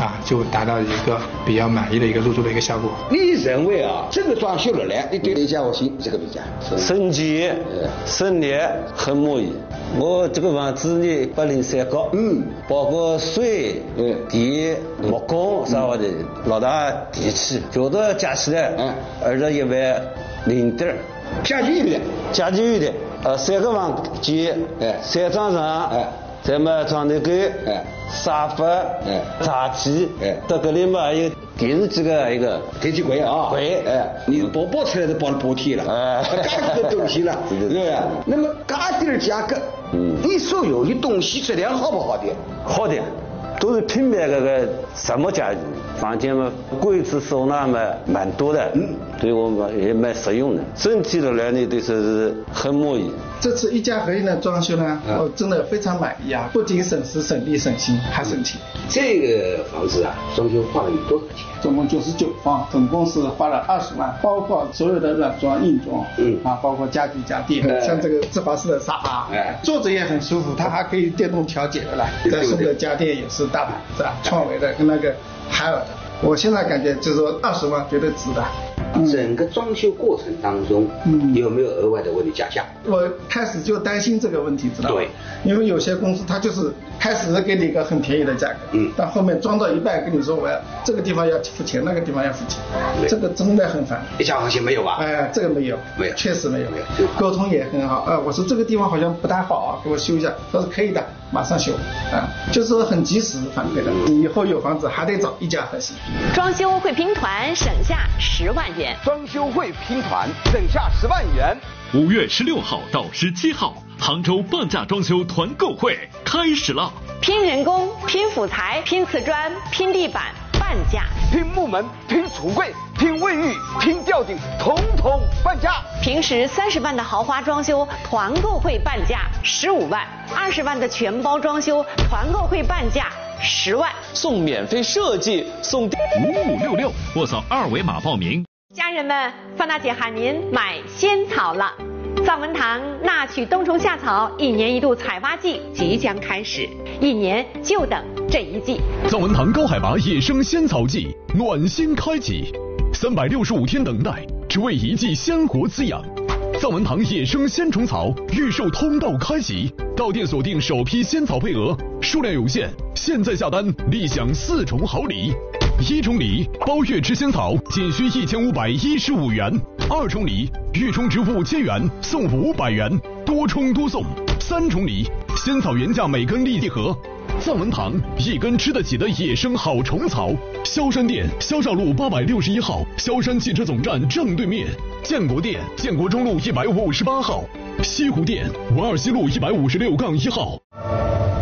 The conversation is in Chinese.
就达到一个比较满意的一个入住的一个效果。 你认为这个装修了呢，你对李家新这个评价？ 升级、省力，很满意。我这个房子呢803高，包括水、电、木工啥的，老大地气，觉得加起来21.0点， 家具有的，3个房间，3张床，再么床头柜，沙发，茶几，到这里嘛还有电视机的一个电器柜啊，柜，你包出来都包了补贴了，这个东西了，对不对？那么价点价格，你所用的东西质量好不好的？ 好的。都是品牌个什么家具，房间嘛，柜子收纳嘛蛮多的，对我们也蛮实用的。整体的来呢，对是很满意。 这次一家合一的装修呢，我真的非常满意啊！不仅省时、省力、省心，还省钱。 这个房子装修花了你多少钱？ 总共99方，总共是花了20万，包括所有的软装、硬装，包括家具家电，像这个自滑式的沙发，坐着也很舒服，它还可以电动调节的啦。再送的家电也是大牌子，创维的跟那个海尔的。我现在感觉就是说20万绝对值的。 整个装修过程当中，有没有额外的为你加价？ 我开始就担心这个问题，知道吗？ 对， 因为有些公司它就是开始给你一个很便宜的价格，但后面装到一半跟你说我要这个地方要付钱，那个地方要付钱，这个真的很烦。 一家行情没有吧？ 这个没有，确实没有，沟通也很好。我说这个地方好像不太好啊，给我修一下，他说可以的，马上修，就是说很及时反馈的。以后有房子还得找一家合适。 装修惠拼团省下10万元。 装修惠拼团省下10万元。 5月16号到17号，杭州半价装修团购会开始了。 拼人工、拼辅材、拼瓷砖、拼地板，半价； 拼木门、拼橱柜、拼卫浴、拼吊顶，统统半价。 平时30万的豪华装修团购会半价15万，20万的全包装修团购会半价10万， 送免费设计，送 5566，或扫2维码报名。 家人们，范大姐喊您买仙草了。藏文堂纳曲冬虫夏草1年1度采挖季即将开始，1年就等这一季。 藏文堂高海拔野生仙草季暖心开启，365天等待，只为一季鲜活滋养。藏文堂野生鲜虫草预售通道开启，到店锁定首批仙草配额，数量有限，现在下单立享4重好礼。1重礼包月吃仙草仅需1515元，2重礼预充值5000元送500元，多充多送。3重礼仙草原价每根立体盒。藏文堂一根吃得起的野生好虫草。萧山店萧兆路861号，萧山汽车总站正对面。建国店建国中路158号，西湖店文二西路156-1号。